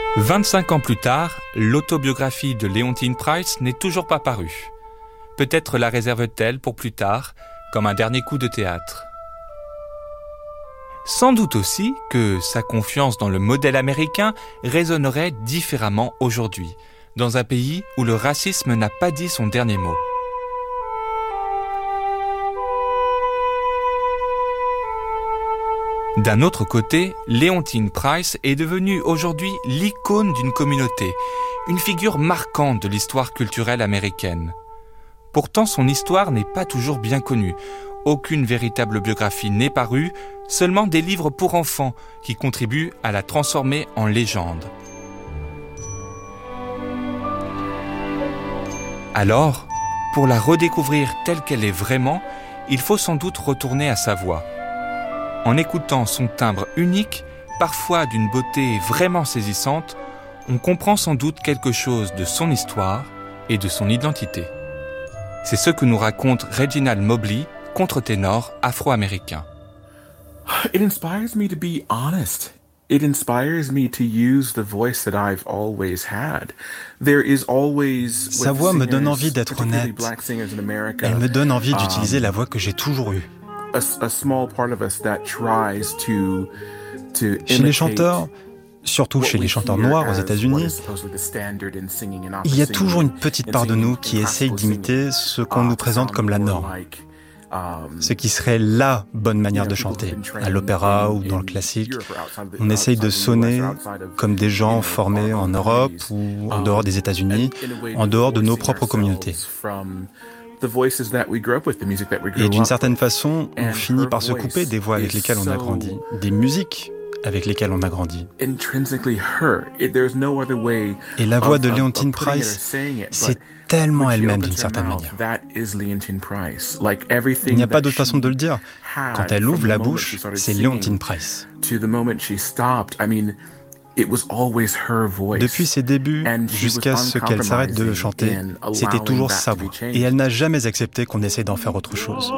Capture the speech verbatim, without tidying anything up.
vingt-cinq ans plus tard, l'autobiographie de Leontyne Price n'est toujours pas parue. Peut-être la réserve-t-elle pour plus tard, comme un dernier coup de théâtre. Sans doute aussi que sa confiance dans le modèle américain résonnerait différemment aujourd'hui, dans un pays où le racisme n'a pas dit son dernier mot. D'un autre côté, Leontyne Price est devenue aujourd'hui l'icône d'une communauté, une figure marquante de l'histoire culturelle américaine. Pourtant, son histoire n'est pas toujours bien connue. Aucune véritable biographie n'est parue, seulement des livres pour enfants qui contribuent à la transformer en légende. Alors, pour la redécouvrir telle qu'elle est vraiment, il faut sans doute retourner à sa voix. En écoutant son timbre unique, parfois d'une beauté vraiment saisissante, on comprend sans doute quelque chose de son histoire et de son identité. C'est ce que nous raconte Reginald Mobley, contre-ténor afro-américain. It inspires me to be honest. It inspires me to use the voice that I've always had. There is always Sa voix me donne envie d'être honnête. Elle me donne envie d'utiliser la voix que j'ai toujours eue. A, a small part of us that tries to, to chez les chanteurs, surtout chez les chanteurs noirs aux États-Unis, il y a toujours une petite part de nous qui essaye d'imiter ce qu'on nous présente comme la norme, ce qui serait la bonne manière de chanter. À l'opéra ou dans le classique, on essaye de sonner comme des gens formés en Europe ou en dehors des États-Unis, en dehors de nos propres communautés. Et d'une certaine façon, on finit par se couper des voix avec lesquelles on a grandi, des musiques avec lesquelles on a grandi. Et la voix de Leontyne Price, c'est tellement elle-même d'une certaine manière. Il n'y a pas d'autre façon de le dire. Quand elle ouvre la bouche, c'est Leontyne Price. Depuis ses débuts jusqu'à ce qu'elle s'arrête de chanter, c'était toujours sa voix. Et elle n'a jamais accepté qu'on essaie d'en faire autre chose.